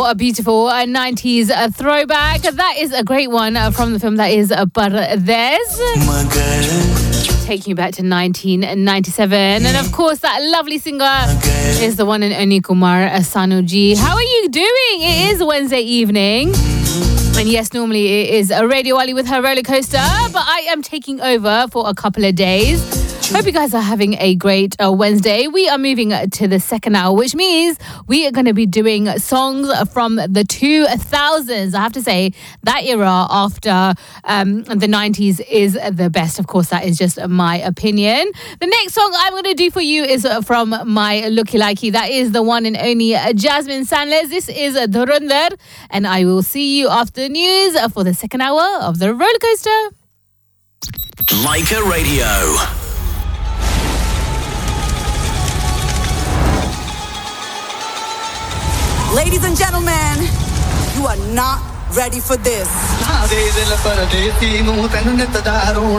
for a beautiful 90s throwback. That is a great one from the film that is Pardes. Taking you back to 1997. And of course, that lovely singer is the one and only Kumar Sanuji. How are you doing? It is Wednesday evening. And yes, normally it is Radio Ali with her roller coaster, but I am taking over for a couple of days. Hope you guys are having a great Wednesday. We are moving to the second hour, which means we are going to be doing songs from the 2000s. I have to say, that era after the 90s is the best. Of course, that is just my opinion. The next song I'm going to do for you is from my Looky Likey. That is the one and only Jasmine Sandler. This is Dhurandhar, and I will see you after the news for the second hour of the roller coaster. Leica Radio. Ladies and gentlemen, you are not ready for this.